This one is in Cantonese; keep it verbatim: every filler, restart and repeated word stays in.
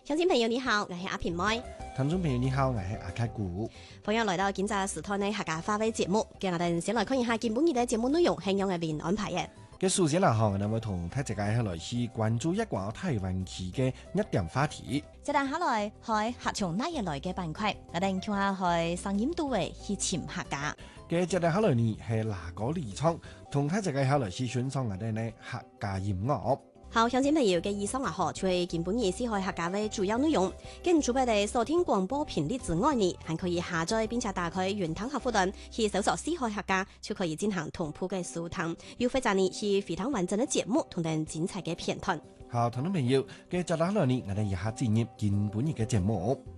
鄉親朋友你好，我係阿平妹。 聽眾朋友你好，我係阿開古。 歡迎來到今集時台嘅客家話節目，今日我哋先來看一下基本嘅節目內容係樣嘅邊安排嘅。 嘅首先嚟講，我哋會同大家一來去關注一個台灣區嘅一點話題。 接下來係客從哪一來嘅板塊，我哋看下去聲音都會去潛客家。 嘅接下來呢係哪個離場，同大家一來去欣賞我哋呢客家音樂。 好，鄉親朋友嘅以上啊，嗬，除基本意思係客家嘅主要內容。跟住我哋收聽廣播頻率之外呢，還可以下載並且打開雲端客戶端去搜索四海客家，就可以進行同步嘅收聽。要非常呢係非常完整嘅節目同埋精彩嘅片段。 好，聽眾朋友嘅接下來呢，我哋一下進入基本嘅節目。